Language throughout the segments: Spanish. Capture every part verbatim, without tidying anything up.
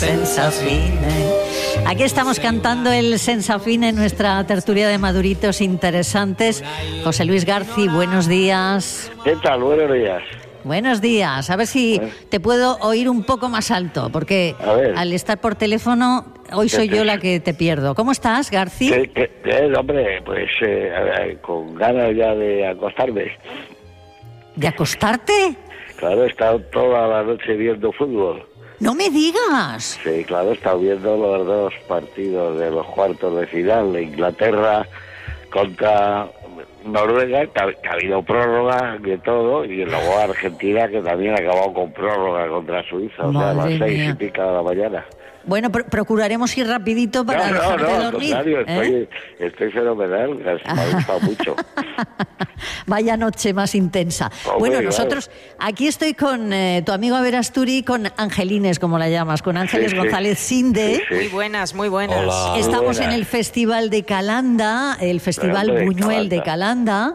Sensafine. Aquí estamos cantando el Sensafine en nuestra tertulia de maduritos interesantes. José Luis García, buenos días. ¿Qué tal? Buenos días. Buenos días. A ver si te puedo oír un poco más alto, porque al estar por teléfono hoy soy yo la que te pierdo. ¿Cómo estás, García? ¿Qué, qué, qué, hombre, pues eh, con ganas ya de acostarme. ¿De acostarte? Claro, he estado toda la noche viendo fútbol. ¡No me digas! Sí, claro, he estado viendo los dos partidos de los cuartos de final de Inglaterra contra Noruega, que ha, que ha habido prórroga de todo, y luego Argentina, que también ha acabado con prórroga contra Suiza, o sea, a las seis y pica de la mañana. Bueno, pr- procuraremos ir rapidito para no, dejarte no, no, dormir. Al contrario, ¿eh? estoy, estoy fenomenal, me ha gustado mucho. Vaya noche más intensa. Oh, bueno, muy nosotros, claro. Aquí estoy con eh, tu amigo Averasturi, con Angelines, como la llamas, con Ángeles sí, González sí. Sinde. Sí, sí. Muy buenas, muy buenas. Hola. Estamos muy buenas. en el Festival de Calanda, el Festival Grande Buñuel de de Calanda.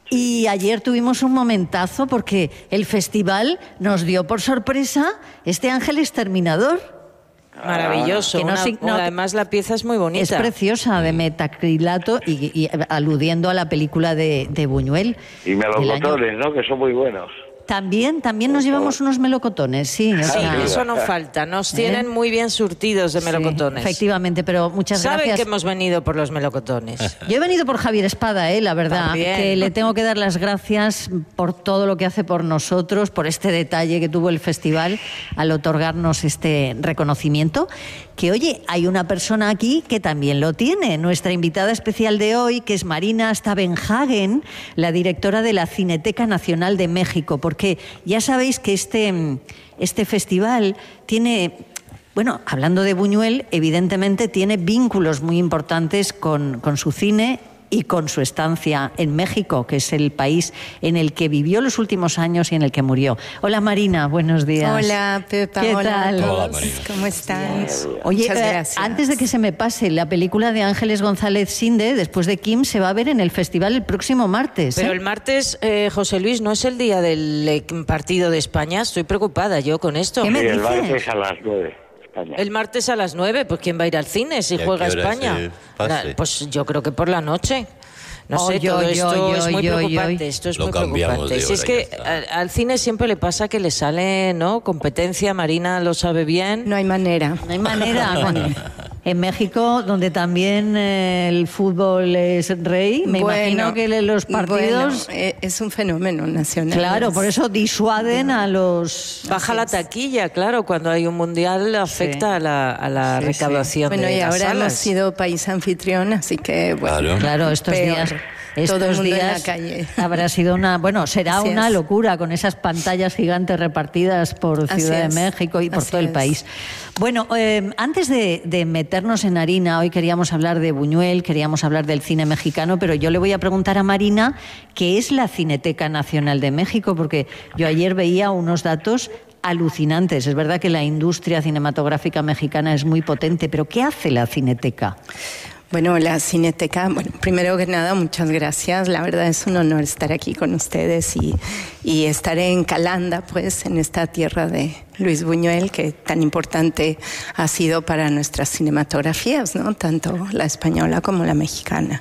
Y ayer tuvimos un momentazo porque el festival nos dio por sorpresa este Ángeles Terminador. Maravilloso. Que no, Una, no, además la pieza es muy bonita. Es preciosa, de metacrilato y, y aludiendo a la película de, de Buñuel. Y melocotones, ¿no? Que son muy buenos. También, también nos llevamos unos melocotones, sí. O Sí, sea, eso no falta. Nos tienen ¿Eh? muy bien surtidos de melocotones. Sí, efectivamente, pero muchas Saben gracias. que hemos venido por los melocotones. Yo he venido por Javier Espada, eh, la verdad. También. Que le tengo que dar las gracias por todo lo que hace por nosotros, por este detalle que tuvo el festival al otorgarnos este reconocimiento. Que, oye, hay una persona aquí que también lo tiene. Nuestra invitada especial de hoy, que es Marina Stavenhagen, la directora de la Cineteca Nacional de México. Porque ya sabéis que este, este festival tiene... Bueno, hablando de Buñuel, evidentemente tiene vínculos muy importantes con, con su cine y con su estancia en México, que es el país en el que vivió los últimos años y en el que murió. Hola Marina, buenos días. Hola Pepa, ¿Qué hola tal? a todos. Hola, Marina. ¿Cómo están? Oye, Muchas eh, gracias. antes de que se me pase, la película de Ángeles González Sinde, después de Kim, se va a ver en el festival el próximo martes. Pero ¿eh? el martes, eh, José Luis, ¿no es el día del eh, partido de España? Estoy preocupada yo con esto. ¿Qué me Sí, el dices? martes a las nueve. España. El martes a las nueve, pues ¿quién va a ir al cine si ¿Y a juega qué hora España? se pase? Na- Pues yo creo que por la noche. No Oy, sé, todo oy, esto oy, es muy oy, oy, preocupante. oy. Esto es Lo muy cambiamos preocupante. de Si es hora, que ya está. al, al cine siempre le pasa que le sale, ¿no? Competencia, Marina lo sabe bien. No hay manera. No hay manera. Bueno, en México, donde también eh, el fútbol es rey, me Bueno, imagino que los partidos... bueno, eh, es un fenómeno nacional. Claro, por eso disuaden a los... Baja la taquilla, claro, cuando hay un mundial afecta Sí. a la, a la Sí, recaudación sí. Bueno, de y las ahora salas. hemos sido país anfitrión, así que bueno. Claro. Claro, estos peor. días... Todo Estos el mundo en días la calle. habrá sido una... Bueno, será Así una es. locura con esas pantallas gigantes repartidas por Así Ciudad de es. México y por Así todo el es. país. Bueno, eh, antes de, de meternos en harina, hoy queríamos hablar de Buñuel, queríamos hablar del cine mexicano, pero yo le voy a preguntar a Marina qué es la Cineteca Nacional de México, porque yo ayer veía unos datos alucinantes. Es verdad que la industria cinematográfica mexicana es muy potente, pero ¿qué hace la Cineteca? Bueno, la Cineteca, bueno, primero que nada, muchas gracias. La verdad es un honor estar aquí con ustedes y, y estar en Calanda, pues, en esta tierra de Luis Buñuel, que tan importante ha sido para nuestras cinematografías, ¿no? Tanto la española como la mexicana.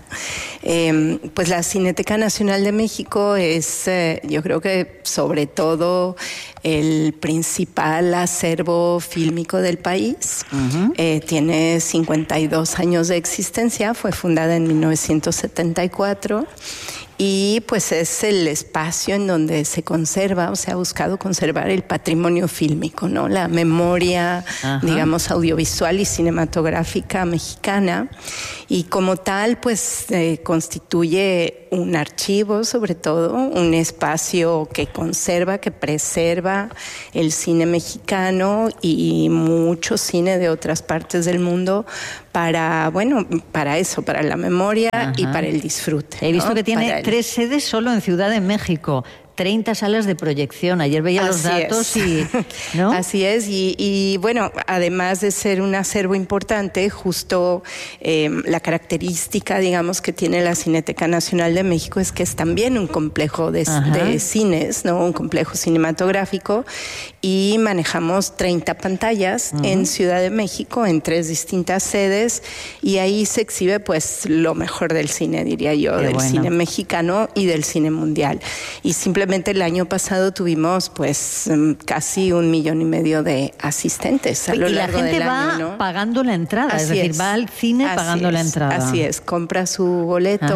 Eh, pues la Cineteca Nacional de México es, eh, yo creo que sobre todo el principal acervo fílmico del país. Uh-huh. Eh, tiene cincuenta y dos años de existencia, fue fundada en mil novecientos setenta y cuatro. Y pues es el espacio en donde se conserva, o se ha buscado conservar el patrimonio fílmico, ¿no? La memoria, Ajá. digamos, audiovisual y cinematográfica mexicana. Y como tal, pues eh, constituye un archivo, sobre todo, un espacio que conserva, que preserva el cine mexicano y mucho cine de otras partes del mundo para, bueno, para eso, para la memoria Ajá. y para el disfrute. He visto ¿no? que tiene para tres sedes solo en Ciudad de México. treinta salas de proyección. Ayer veía los Así datos es. y... ¿no? Así es, y, y bueno, además de ser un acervo importante, justo eh, la característica, digamos, que tiene la Cineteca Nacional de México es que es también un complejo de, de cines, ¿no? Un complejo cinematográfico, y manejamos treinta pantallas uh-huh. en Ciudad de México, en tres distintas sedes, y ahí se exhibe pues lo mejor del cine, diría yo, Qué del bueno. cine mexicano y del cine mundial. Y simplemente el año pasado tuvimos pues casi un millón y medio de asistentes a lo y largo la gente del va año, ¿no? pagando la entrada, Así es decir, es. va al cine Así pagando es. la entrada. Así es, compra su boleto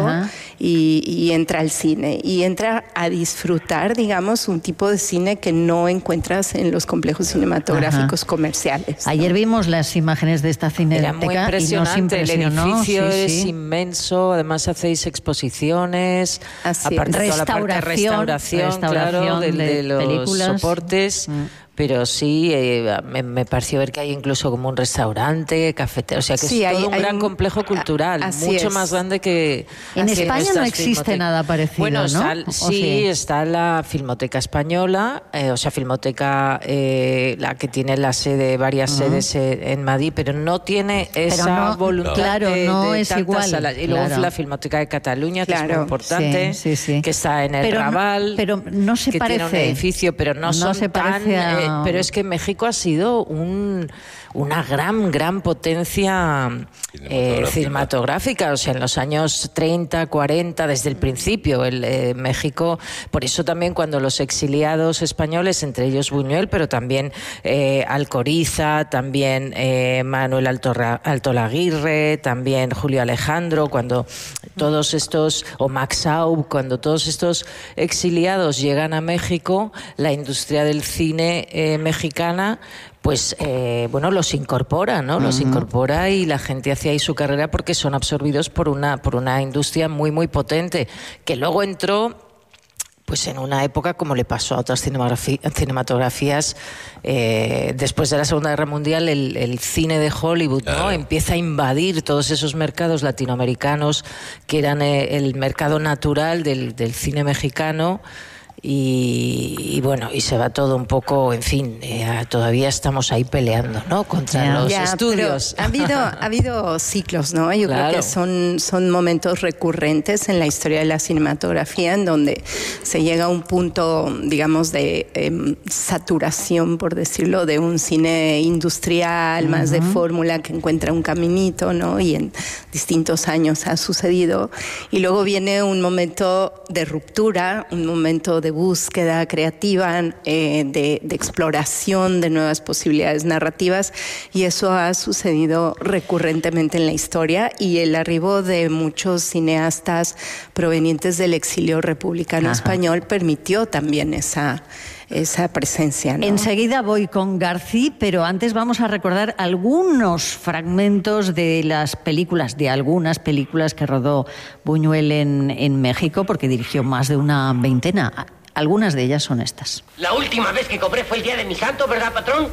y, y entra al cine y entra a disfrutar, digamos, un tipo de cine que no encuentras en los complejos cinematográficos Ajá. comerciales, ¿no? Ayer vimos las imágenes de esta cineteca. Era muy impresionante, y nos el edificio sí, es sí. inmenso, además hacéis exposiciones, Así aparte es. toda la parte de restauración, restauración claro, de, de, de los películas. soportes. Mm. Pero sí, eh, me, me pareció ver que hay incluso como un restaurante, cafetero, o sea que sí, es todo hay, un hay gran un, complejo cultural, mucho es. más grande que... En que España no existe nada parecido, bueno, ¿no? Está, sí, sí, está la Filmoteca Española, eh, o sea, Filmoteca, eh, la que tiene la sede, varias uh-huh. sedes eh, en Madrid, pero no tiene esa no, voluntad claro, de, no de es tantas igual, salas. Y claro. luego la Filmoteca de Cataluña, que claro. es muy importante, sí, sí, sí. que está en el pero Raval, no, pero no se que parece. tiene un edificio, pero no, no son se tan... parece a... eh, pero es que México ha sido un, una gran, gran potencia eh, cinematográfica. O sea, en los años treinta, cuarenta, desde el principio, el, eh, México, por eso también cuando los exiliados españoles, entre ellos Buñuel, pero también eh, Alcoriza, también eh, Manuel Altorra, Altolaguirre, también Julio Alejandro, cuando todos estos, o Max Aub, cuando todos estos exiliados llegan a México, la industria del cine eh, mexicana pues eh, bueno, los incorpora, ¿no? Uh-huh. Los incorpora y la gente hace ahí su carrera porque son absorbidos por una, por una industria muy, muy potente, que luego entró pues en una época como le pasó a otras cinematografías eh, después de la Segunda Guerra Mundial, el, el cine de Hollywood, ¿no? Claro. Empieza a invadir todos esos mercados latinoamericanos que eran eh, el mercado natural del, del cine mexicano. Y, y bueno, y se va todo un poco, en fin, eh, todavía estamos ahí peleando, ¿no? Contra ya, los ya, estudios. Ha habido, ha habido ciclos, ¿no? Yo claro. creo que son, son momentos recurrentes en la historia de la cinematografía en donde se llega a un punto, digamos, de eh, saturación, por decirlo, de un cine industrial, uh-huh. más de fórmula, que encuentra un caminito, ¿no? Y en distintos años ha sucedido. Y luego viene un momento de ruptura, un momento de de búsqueda creativa, eh, de, de exploración de nuevas posibilidades narrativas, y eso ha sucedido recurrentemente en la historia, y el arribo de muchos cineastas provenientes del exilio republicano Ajá. español permitió también esa esa presencia, ¿no? Enseguida voy con García, pero antes vamos a recordar algunos fragmentos de las películas, de algunas películas que rodó Buñuel en, en México, porque dirigió más de una veintena. Algunas de ellas son estas. La última vez que cobré fue el día de mi santo, ¿verdad, patrón?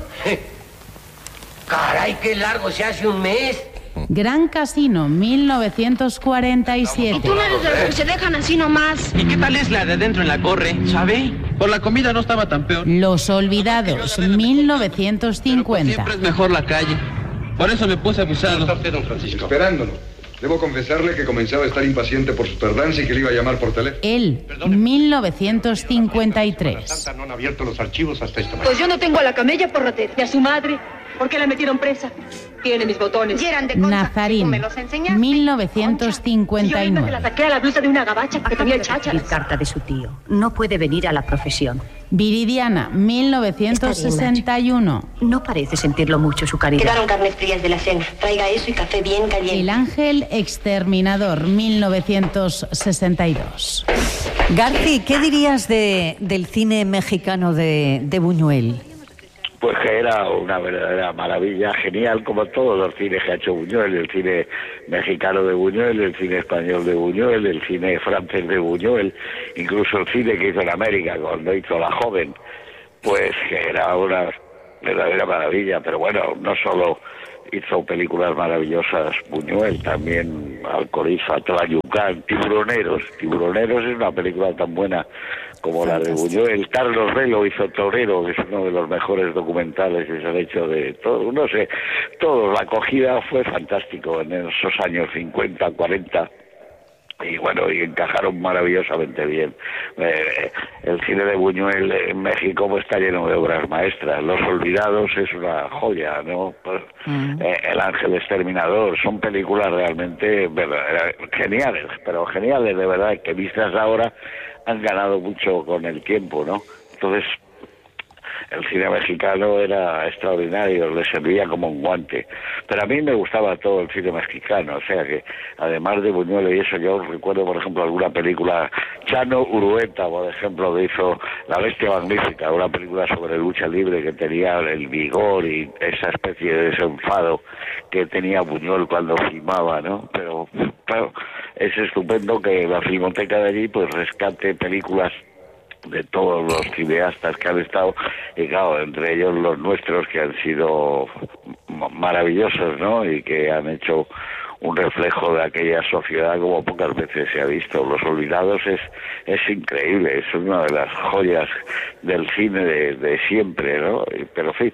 Caray, qué largo se hace un mes. Gran Casino, mil novecientos cuarenta y siete. Y tú no eres de los que se dejan así nomás. ¿Y qué tal es la de adentro en la corre, sabe? Por la comida no estaba tan peor. Los Olvidados, mil novecientos cincuenta. Pero pues siempre es mejor la calle. Por eso me puse abusado. ¿Cómo está usted, don Francisco? Esperándolo. Debo confesarle que comenzaba a estar impaciente por su tardanza y que le iba a llamar por teléfono. Él, mil novecientos cincuenta y tres. No han abierto los archivos hasta esta mañana. Pues yo no tengo a la camella por ratera. ¿Y a su madre? ¿Por qué la metieron presa? Tiene mis botones. Y eran de concha. Nazarín, me los enseñaste. mil novecientos cincuenta y nueve. Yo la saqué a la blusa de una gabacha que tenía chácharas. Carta de su tío. No puede venir a la profesión. Viridiana, mil novecientos sesenta y uno. No parece sentirlo mucho su caridad. Quedaron carnes frías de la cena. Traiga eso y café bien caliente. El Ángel Exterminador, mil novecientos sesenta y dos. García, ¿qué dirías de, del cine mexicano de, de Buñuel? Pues que era una verdadera maravilla, genial, como todos los cines que ha hecho Buñuel, el cine mexicano de Buñuel, el cine español de Buñuel, el cine francés de Buñuel, incluso el cine que hizo en América cuando hizo La Joven, pues que era una verdadera maravilla. Pero bueno, no solo hizo películas maravillosas Buñuel, también Alcoriza, Tlayucán, Tiburoneros. Tiburoneros es una película tan buena como Fantástico. La de Buñuel. Carlos Velo hizo Torero, que es uno de los mejores documentales que se han hecho de todo, no sé, todo, la acogida fue fantástico en esos años cincuenta, cuarenta. Y bueno, y encajaron maravillosamente bien. Eh, el cine de Buñuel en México pues está lleno de obras maestras. Los Olvidados es una joya, ¿no? Pues, mm. eh, El Ángel Exterminador, son películas realmente verdad, geniales, pero geniales de verdad, que vistas ahora han ganado mucho con el tiempo, ¿no? Entonces, el cine mexicano era extraordinario, le servía como un guante. Pero a mí me gustaba todo el cine mexicano, o sea que, además de Buñuel y eso, yo recuerdo, por ejemplo, alguna película, Chano Urueta, por ejemplo, que hizo La Bestia Magnífica, una película sobre lucha libre que tenía el vigor y esa especie de desenfado que tenía Buñuel cuando filmaba, ¿no? Pero, claro, es estupendo que la Filmoteca de allí, pues, rescate películas de todos los cineastas que han estado, y claro, entre ellos los nuestros, que han sido maravillosos, ¿no? Y que han hecho un reflejo de aquella sociedad como pocas veces se ha visto. Los Olvidados es es increíble, es una de las joyas del cine de, de siempre, ¿no? Pero en fin,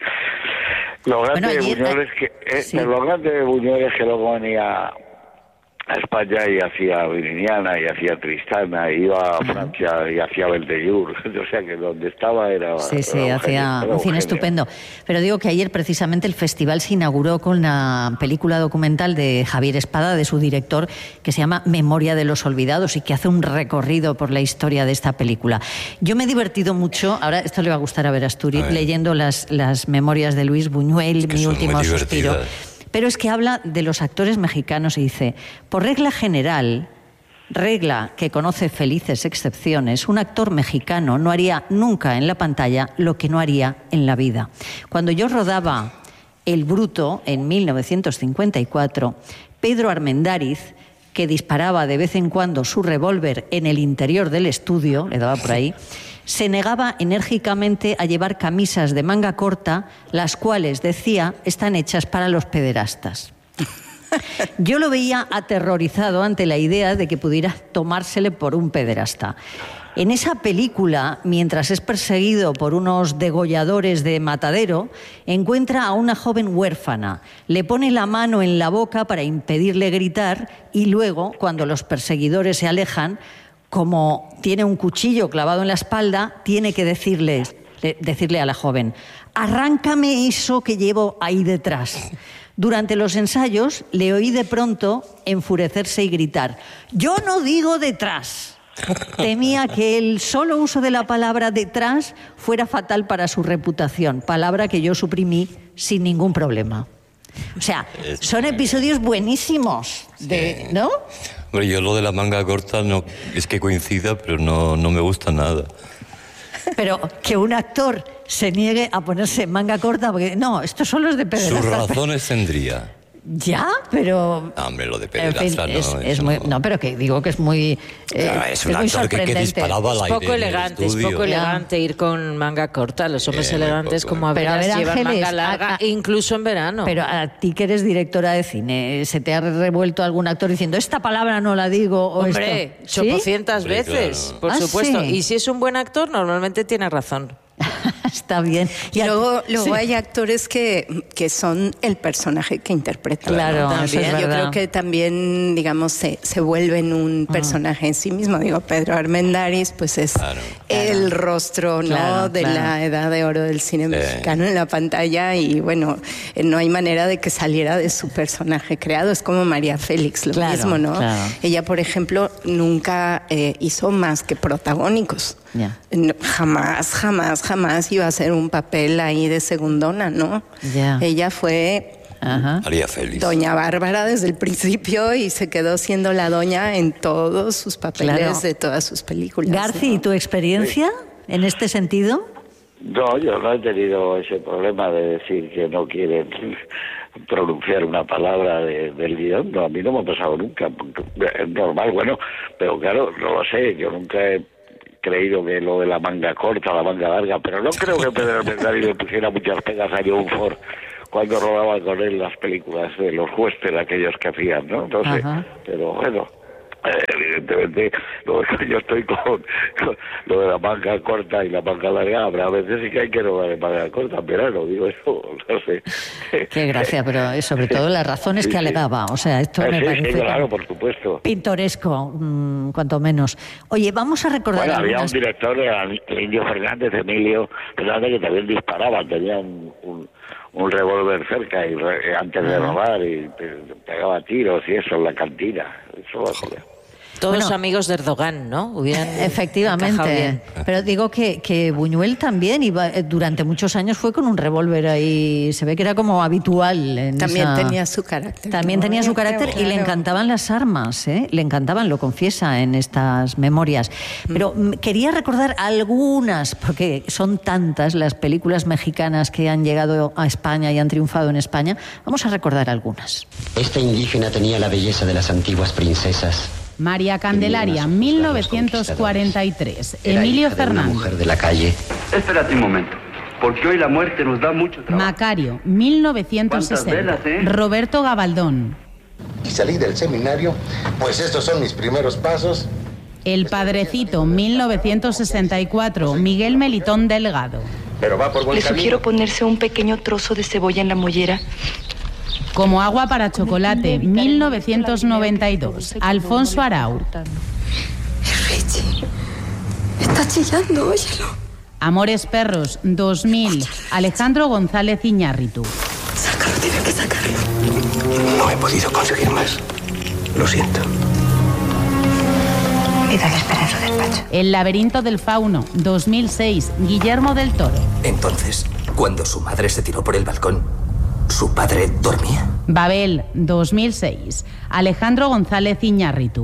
lo grande bueno, de Buñuel es que eh, sí. lo grande de Buñuel es que luego venía a España y hacía Viriniana y hacía Tristana, y iba a Francia y hacía Beldellur, o sea que donde estaba era... Sí, sí, era un hacía genio, un cine estupendo. Pero digo que ayer precisamente el festival se inauguró con la película documental de Javier Espada, de su director, que se llama Memoria de los Olvidados, y que hace un recorrido por la historia de esta película. Yo me he divertido mucho, ahora esto le va a gustar a Verasturi, leyendo las, las memorias de Luis Buñuel, es que Mi último suspiro. Pero es que habla de los actores mexicanos y dice, por regla general, regla que conoce felices excepciones, un actor mexicano no haría nunca en la pantalla lo que no haría en la vida. Cuando yo rodaba El Bruto en mil novecientos cincuenta y cuatro, Pedro Armendáriz, que disparaba de vez en cuando su revólver en el interior del estudio, le daba por ahí, se negaba enérgicamente a llevar camisas de manga corta, las cuales, decía, están hechas para los pederastas. Yo lo veía aterrorizado ante la idea de que pudiera tomársele por un pederasta. En esa película, mientras es perseguido por unos degolladores de matadero, encuentra a una joven huérfana, le pone la mano en la boca para impedirle gritar y luego, cuando los perseguidores se alejan, como tiene un cuchillo clavado en la espalda, tiene que decirle, decirle a la joven, arráncame eso que llevo ahí detrás. Durante los ensayos le oí de pronto enfurecerse y gritar, yo no digo detrás. Temía que el solo uso de la palabra detrás fuera fatal para su reputación, palabra que yo suprimí sin ningún problema. O sea, son episodios buenísimos, de, ¿no? Bueno, yo lo de la manga corta no es que coincida, pero no, no me gusta nada. Pero que un actor se niegue a ponerse manga corta, porque no, esto solo es de pederasta. Sus razones tendría. Ya, pero... No, hombre, lo de pederasta, en fin, no, es, es muy, no. no, pero que digo que es muy... Eh, claro, es un es actor que, que disparaba al aire. Es poco elegante, es poco elegante ir con manga corta. Los hombres eh, elegantes como a pero a ver, llevan Ángeles, manga larga, a, a, incluso en verano. Pero a ti que eres directora de cine, ¿se te ha revuelto algún actor diciendo esta palabra no la digo? O hombre, esto? chopocientas ¿Sí? veces, claro. por ¿Ah, supuesto. sí? Y si es un buen actor, normalmente tiene razón. Está bien. Y, y luego, luego sí. hay actores que, que son el personaje que interpretan. Claro, también. eso es Yo verdad. creo que también, digamos, se, se vuelven un personaje uh-huh. en sí mismo. Digo, Pedro Armendáriz, pues es claro, el claro. rostro, ¿no? Claro, de claro. la edad de oro del cine eh. mexicano en la pantalla, y bueno, no hay manera de que saliera de su personaje creado. Es como María Félix, lo claro, mismo, ¿no? Claro. Ella, por ejemplo, nunca eh, hizo más que protagónicos. Yeah. No, jamás, jamás, jamás iba a hacer un papel ahí de segundona, ¿no? Yeah. Ella fue Ajá. María Félix. Doña Bárbara desde el principio y se quedó siendo la doña en todos sus papeles claro. de todas sus películas. Garci, ¿no? ¿tu experiencia sí. en este sentido? No, yo no he tenido ese problema de decir que no quieren pronunciar una palabra de, del guión. No, a mí no me ha pasado nunca. Es normal, bueno, pero claro, no lo sé, yo nunca he creído que lo de la manga corta, la manga larga, pero no creo que Pedro Armendáriz le pusiera muchas pegas a John Ford cuando rodaba con él las películas de los huéspedes aquellos que hacían, ¿no? Entonces, ajá. pero bueno, Eh, evidentemente, lo, yo estoy con, con lo de la manga corta y la manga larga, pero a veces sí que hay que robar de manga corta, pero no digo eso, no sé. Qué gracia, pero sobre todo las razones sí, que alegaba, o sea, esto eh, me sí, parece... Sí, claro, por supuesto. Pintoresco, mmm, cuanto menos. Oye, vamos a recordar... Bueno, había algunas... un director, el Indio Fernández, Emilio Fernández, que también disparaba, tenía un... un un revólver cerca y re, antes de robar y pegaba tiros y eso en la cantina. Eso lo hacía. Todos bueno, amigos de Erdogan, ¿no? Hubieran efectivamente. Pero digo que, que Buñuel también iba, durante muchos años fue con un revólver ahí. Se ve que era como habitual. En también esa... tenía su carácter. También ¿no? tenía su carácter claro. y le encantaban las armas, ¿eh? Le encantaban, lo confiesa en estas memorias. Pero mm. quería recordar algunas, porque son tantas las películas mexicanas que han llegado a España y han triunfado en España. Vamos a recordar algunas. Esta indígena tenía la belleza de las antiguas princesas. María Candelaria, mil novecientos cuarenta y tres. Emilio Fernández. Mujer de la calle. Espérate un momento, porque hoy la muerte nos da mucho trabajo. Macario, mil novecientos sesenta. Velas, eh? Roberto Gabaldón. Y salí del seminario, pues estos son mis primeros pasos. El Padrecito, mil novecientos sesenta y cuatro. Miguel Melitón Delgado. Pero va por buen Le camino. sugiero ponerse un pequeño trozo de cebolla en la mollera. Como agua para chocolate, mil novecientos noventa y dos. Alfonso Arau. Richie, está chillando, óyelo. Amores Perros, dos mil. Alejandro González Iñárritu. Sácalo, tiene que sacarlo. No he podido conseguir más. Lo siento. Pídale espera en su despacho. El laberinto del fauno, dos mil seis. Guillermo del Toro. Entonces, cuando su madre se tiró por el balcón, ¿su padre dormía? Babel, dos mil seis. Alejandro González Iñárritu.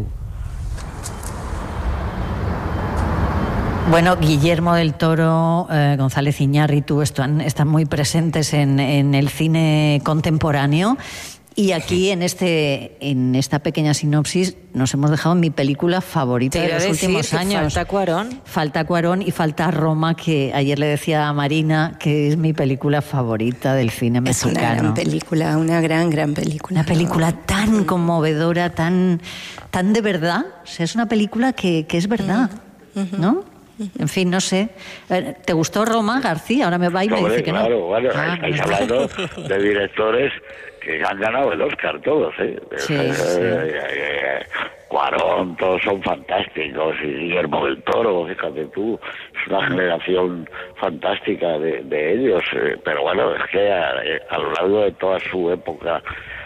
Bueno, Guillermo del Toro, eh, González Iñárritu están, están muy presentes en, en el cine contemporáneo. Y aquí, en este en esta pequeña sinopsis, nos hemos dejado mi película favorita de los últimos años. Falta Cuarón. Falta Cuarón y falta Roma, que ayer le decía a Marina que es mi película favorita del cine mexicano. Es una gran película, una gran, gran película. Una película tan conmovedora, tan, tan de verdad. O sea, es una película que, que es verdad, ¿no? En fin, no sé. ¿Te gustó Roma, García? Ahora me va y me Hombre, dice que claro, no. Bueno, Ah, estáis no. hablando de directores que han ganado el Oscar todos, ¿eh? Sí, eh, sí. eh, eh, Cuarón, todos son fantásticos, y Guillermo del Toro, fíjate tú, es una generación fantástica de, de ellos, eh, pero bueno, es que a, a lo largo de toda su época,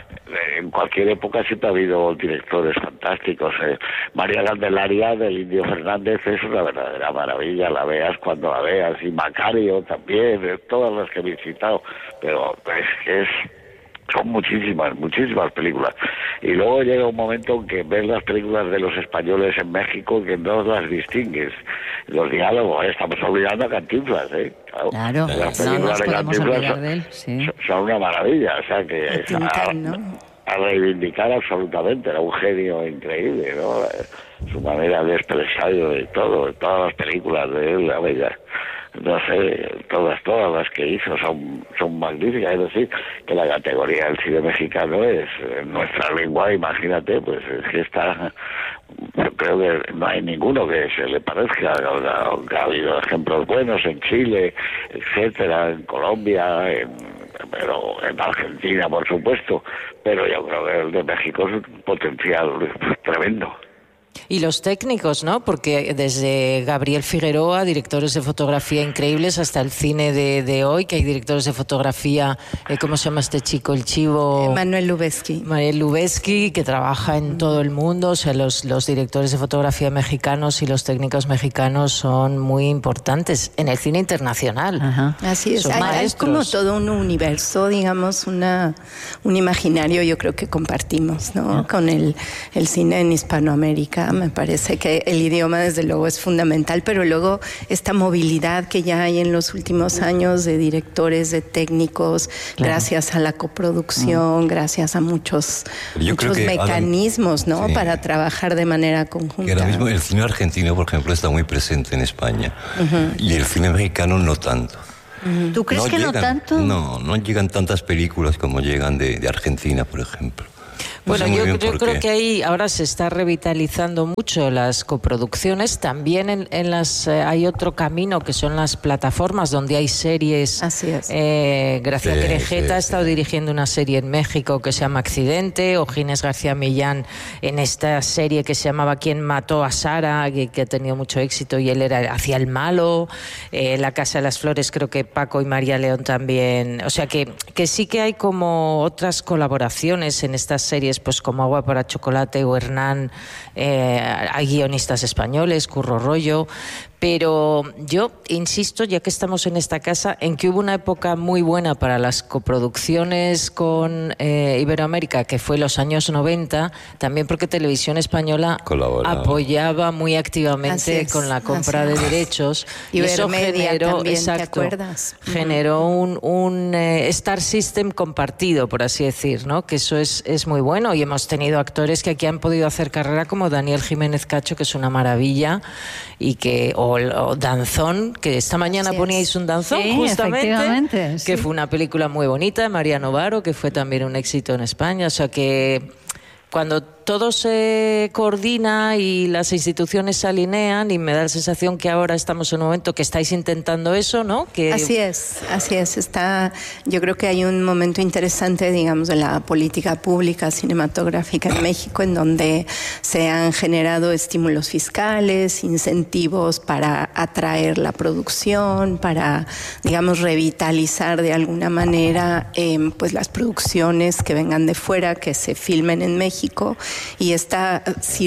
en cualquier época siempre ha habido directores fantásticos. Eh. María Candelaria del Indio Fernández es una verdadera maravilla, la veas cuando la veas, y Macario también, eh, todas las que he visitado, pero es que es... son muchísimas, muchísimas películas. Y luego llega un momento en que ves las películas de los españoles en México que no las distingues. Los diálogos, ¿eh? Estamos olvidando a Cantinflas, ¿eh? Claro, Claro, las no películas nos de podemos Cantinflas olvidar son, de él, sí. son- son una maravilla, o sea que es a, a reivindicar absolutamente, era un genio increíble, ¿no? Su manera de expresar de todo, de todas las películas de él, la bella. No sé, todas, todas las que hizo son, son magníficas. Es decir, que la categoría del cine mexicano es eh, nuestra lengua, imagínate, pues es que está, yo creo que no hay ninguno que se le parezca, aunque ha habido ejemplos buenos en Chile, etcétera, en Colombia, en, pero en Argentina, por supuesto, pero yo creo que el de México es un potencial tremendo. Y los técnicos, ¿no? Porque desde Gabriel Figueroa, directores de fotografía increíbles, hasta el cine de, de hoy, que hay directores de fotografía, eh, ¿cómo se llama este chico? El chivo... Manuel Lubezki. Manuel Lubezki, que trabaja en todo el mundo. O sea, los, los directores de fotografía mexicanos y los técnicos mexicanos son muy importantes en el cine internacional. Ajá. Así es, Son hay, hay maestros. como todo un universo, digamos, una, un imaginario yo creo que compartimos, ¿no? Con el, el cine en Hispanoamérica. Me parece que el idioma desde luego es fundamental, pero luego esta movilidad que ya hay en los últimos años de directores, de técnicos, Claro. gracias a la coproducción, gracias a muchos, Yo creo muchos que ahora- mecanismos, ¿no? Sí. Para trabajar de manera Que conjunta. ahora mismo el cine argentino, por ejemplo, está muy presente en España. Ujú. Y el cine mexicano no tanto. ¿Tú crees que no llegan- tanto? No, no llegan tantas películas como llegan de, de Argentina, por ejemplo. Bueno, no sé yo, muy bien yo por creo qué. que ahí ahora se está revitalizando mucho las coproducciones. También en, en las eh, hay otro camino que son las plataformas donde hay series. Así es. Eh, Gracia Sí, Querejeta sí, ha estado sí. dirigiendo una serie en México que se llama Accidente, o Ginés García Millán en esta serie que se llamaba ¿Quién mató a Sara?, que, que ha tenido mucho éxito y él era hacía el malo. Eh, La Casa de las Flores, creo que Paco y María León también. O sea que, que sí que hay como otras colaboraciones en estas series, pues como Agua para Chocolate o Hernán. Eh, hay guionistas españoles, Curro Rollo. Pero yo insisto, ya que estamos en esta casa, en que hubo una época muy buena para las coproducciones con eh, Iberoamérica, que fue los años noventa, también porque Televisión Española Colaboraba. apoyaba muy Así activamente es, con la compra así de es. derechos. Y eso Ibermedia generó, también, ¿te exacto, acuerdas? generó un, un eh, Star System compartido, por así decir, ¿no? Que eso es, es muy bueno. Y hemos tenido actores que aquí han podido hacer carrera, como Daniel Jiménez Cacho, que es una maravilla, y que o, o Danzón, que esta mañana Así poníais es. un Danzón, Sí, justamente, efectivamente, que sí. fue una película muy bonita de Mariano Varo, que fue también un éxito en España. O sea que cuando todo se coordina y las instituciones se alinean, y me da la sensación que ahora estamos en un momento que estáis intentando eso, ¿no? Que... Así es, así es. Está, yo creo que hay un momento interesante, digamos, de la política pública cinematográfica en México, en donde se han generado estímulos fiscales, incentivos para atraer la producción, para, digamos, revitalizar de alguna manera eh, pues las producciones que vengan de fuera, que se filmen en México, y esta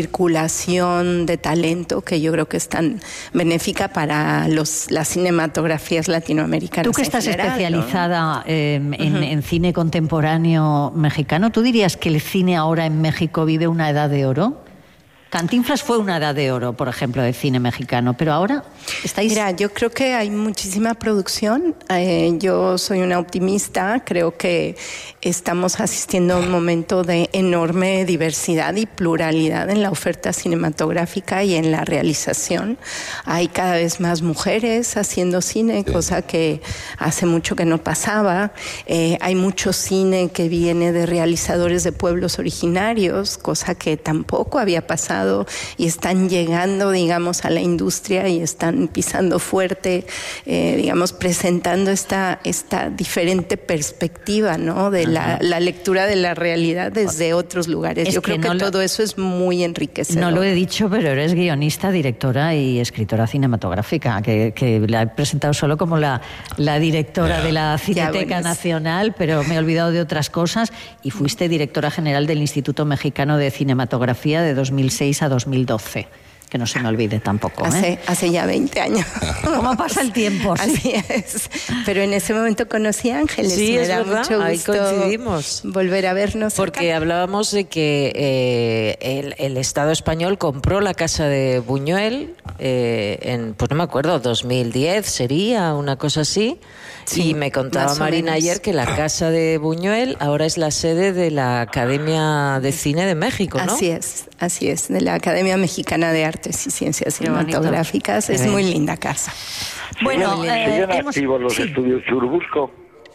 circulación de talento que yo creo que es tan benéfica para los, las cinematografías latinoamericanas. Tú que en estás general, especializada ¿no? eh, en, Ujú. en cine contemporáneo mexicano, ¿tú dirías que el cine ahora en México vive una edad de oro? Cantinflas fue una edad de oro, por ejemplo, de cine mexicano, pero ahora estáis... Mira, yo creo que hay muchísima producción. Eh, yo soy una optimista. Creo que estamos asistiendo a un momento de enorme diversidad y pluralidad en la oferta cinematográfica y en la realización. Hay cada vez más mujeres haciendo cine, sí. cosa que hace mucho que no pasaba. Eh, hay mucho cine que viene de realizadores de pueblos originarios, cosa que tampoco había pasado, y están llegando, digamos, a la industria y están pisando fuerte, eh, digamos, presentando esta, esta diferente perspectiva, ¿no? De la, la lectura de la realidad desde otros lugares. Es Yo que creo que no lo- todo eso es muy enriquecedor. No lo he dicho, pero eres guionista, directora y escritora cinematográfica, que, que la he presentado solo como la, la directora de la Cineteca bueno, es- Nacional, pero me he olvidado de otras cosas, y fuiste directora general del Instituto Mexicano de Cinematografía de dos mil seis a dos mil doce. Que no se me olvide tampoco. ¿eh? Hace, hace ya veinte años. ¿Cómo pasa el tiempo? Sí. Así es. Pero en ese momento conocí a Ángeles. Sí, Me es da verdad, mucho ahí gusto coincidimos. volver a vernos. Porque acá. hablábamos de que eh, el, el Estado español compró la casa de Buñuel eh, en, pues no me acuerdo, dos mil diez sería, una cosa así. Sí, y me contaba más o Marina menos. ayer que la casa de Buñuel ahora es la sede de la Academia de Cine de México, ¿no? Así es, así es, de la Academia Mexicana de Artes y Ciencias Qué bonito. Cinematográficas. Qué Es bien. muy linda casa. Bueno, Muy eh, linda. ¿Siguen hemos- activos los sí. estudios Churubusco?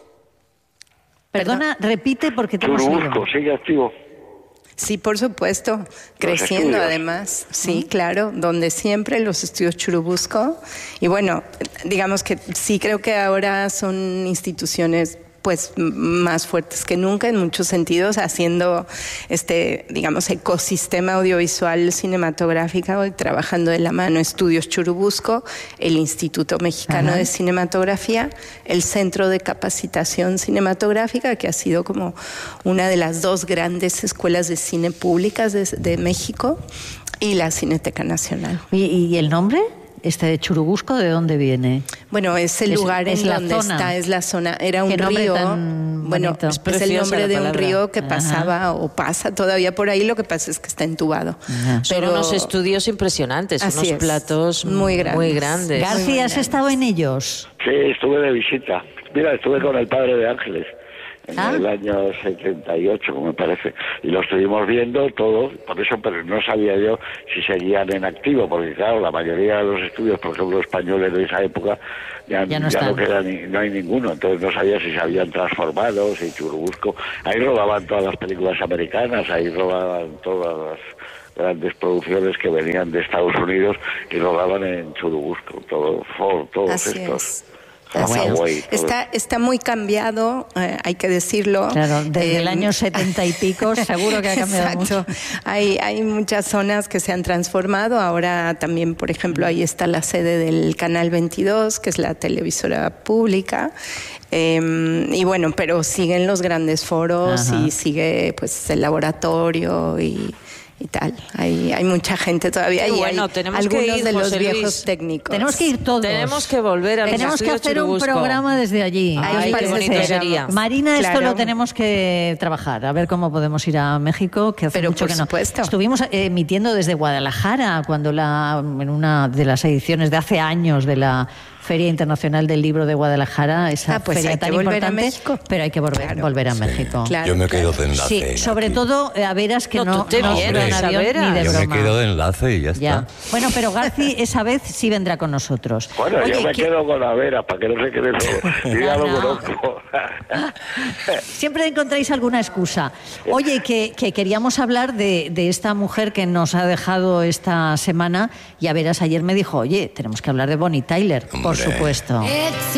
Perdona, repite porque te hemos oído. Churubusco, ¿sigue activo? Sí, por supuesto, creciendo estudios. además, sí, claro, donde siempre los estudios Churubusco. Y bueno, digamos que sí creo que ahora son instituciones pues m- más fuertes que nunca en muchos sentidos, haciendo este, digamos, ecosistema audiovisual cinematográfico y trabajando de la mano Estudios Churubusco, el Instituto Mexicano Ajá. de Cinematografía, el Centro de Capacitación Cinematográfica, que ha sido como una de las dos grandes escuelas de cine públicas de, de México, y la Cineteca Nacional. ¿Y, y el nombre? Este de Churubusco, ¿de dónde viene? Bueno, es el Es- lugar es en la donde zona. está, es la zona, era un Qué nombre río, tan bueno, bonito. es, Es el preciosa nombre la de un palabra. río que Ajá. pasaba o pasa todavía por ahí, lo que pasa es que está entubado. Ajá. Son Pero- unos estudios impresionantes, Así unos es. platos Muy grandes. Muy grandes. García, ¿has estado en ellos? Sí, estuve de visita. Mira, estuve con el padre de Ángeles. en ¿Ah? el año setenta y ocho, me parece, y lo estuvimos viendo todo, por eso, pero no sabía yo si seguían en activo, porque claro, la mayoría de los estudios, por ejemplo, españoles de esa época, ya, Ya no ya no están. queda ni, no hay ninguno, entonces no sabía si se habían transformado, si Churubusco, ahí rodaban todas las películas americanas, ahí rodaban todas las grandes producciones que venían de Estados Unidos y rodaban en Churubusco, todo, Ford, todos Así estos. es. Así es. Hawaii, todo. Está, está muy cambiado, eh, hay que decirlo. Claro, desde Eh, el año setenta y pico seguro que ha cambiado Exacto. mucho. Hay, hay muchas zonas que se han transformado. Ahora también, por ejemplo, ahí está la sede del Canal veintidós, que es la televisora pública. Eh, y bueno, pero siguen los grandes foros. Ajá. Y sigue pues el laboratorio y... y tal. Hay, hay mucha gente todavía y bueno, hay tenemos algunos que ir, de los José viejos Luis. técnicos. Tenemos que ir todos. Tenemos que volver a Tenemos que hacer un programa desde allí. Ay, qué bonito sería. Marina, esto Claro. lo tenemos que trabajar, a ver cómo podemos ir a México, que hace Pero mucho por que no. supuesto. Estuvimos eh, emitiendo desde Guadalajara, cuando la, en una de las ediciones de hace años de la Feria Internacional del Libro de Guadalajara, esa Ah, pues feria hay tan que volver a importante, México. pero hay que volver, Claro. volver a Sí. México. Claro, Yo me quedo claro. de enlace. Sí, sobre todo eh, a veras que No, no, tú te no vienes, sube en a avión Veras. ni de Yo me broma. quedo de enlace y ya está. Ya. Bueno, pero Garci esa vez sí vendrá con nosotros. Bueno, Oye, yo me ¿qué- quedo con la Vera, para que no se quede todo. Yo ya No, lo no. conozco. Siempre encontráis alguna excusa. Oye, que, que queríamos hablar de, de esta mujer que nos ha dejado esta semana y a veras ayer me dijo, oye, tenemos que hablar de Bonnie Tyler, por Hombre. supuesto. It's